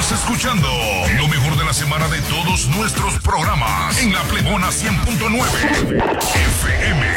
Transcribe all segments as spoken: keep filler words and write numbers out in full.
Estás escuchando lo mejor de la semana de todos nuestros programas en la Plebona cien punto nueve F M.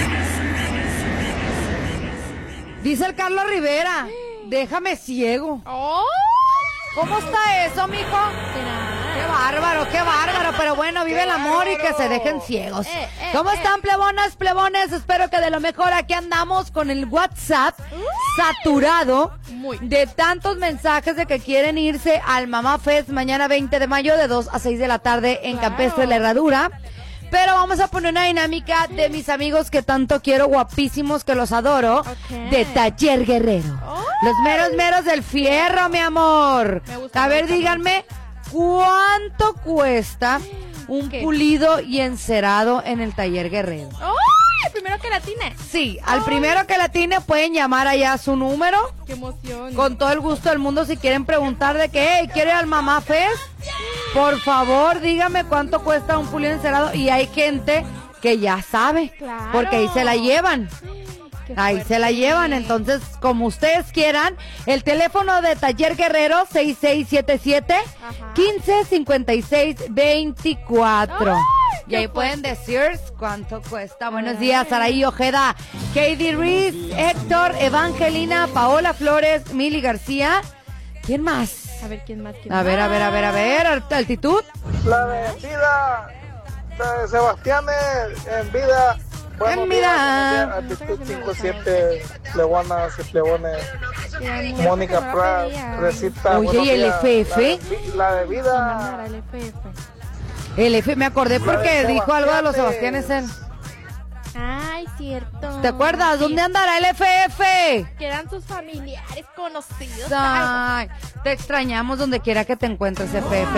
Dice el Carlos Rivera, déjame ciego. ¡Oh! ¿Cómo está eso, mijo? Qué bárbaro, qué bárbaro, pero bueno, vive el amor y que se dejen ciegos. Eh, eh, ¿Cómo eh. están, plebonas, plebones? Espero que de lo mejor. Aquí andamos con el WhatsApp saturado Muy. de tantos mensajes de que quieren irse al Mamá Fest mañana veinte de mayo de dos a seis de la tarde en Claro. Campestre La Herradura. Pero vamos a poner una dinámica de mis amigos que tanto quiero, guapísimos, que los adoro, Ok. de Taller Guerrero. ¡Ay! Los meros meros del fierro, mi amor. Me gusta, A me ver, gusta, díganme, ¿cuánto cuesta un ¿Qué? pulido y encerado en el Taller Guerrero? ¡Ay! Primero que la tiene. Sí, al Ay. primero que la tiene pueden llamar allá a su número. ¡Qué emoción! Con todo el gusto del mundo, si quieren preguntar de que, hey, ¿quiere ir al Mamá Fest? Por favor, dígame cuánto cuesta un pulido encerado. Y hay gente que ya sabe, Claro. porque ahí se la llevan. Qué Ahí fuerte. se la llevan, entonces, como ustedes quieran, el teléfono de Taller Guerrero, seis seis siete siete, Ajá. uno cinco cinco seis dos cuatro. ¡Ay, Y qué ahí pueden fuerte! decir cuánto cuesta. Buenos días, Saraí Ojeda, Katie Ruiz, Héctor, Evangelina, Paola Flores, Mili García. ¿Quién más? A ver, ¿quién más? ¿Quién A ver, a ver, a ver, a ver, altitud. La de vida de Sebastián en vida. En vida. Actitud cinco siete, plebonas y plebones. quién? Mónica No la Prat, pedía. recita. Oye, buenos ¿y el días. F F? La de, vi- la de Mandar vida. al F F. El F, me acordé porque de dijo algo de los Sebastianes. Sebastianes él. Ay, cierto. ¿Te acuerdas? Sí, ¿Dónde andará el F F? Que eran sus familiares conocidos. Ay, te extrañamos donde quiera que te encuentres, F F.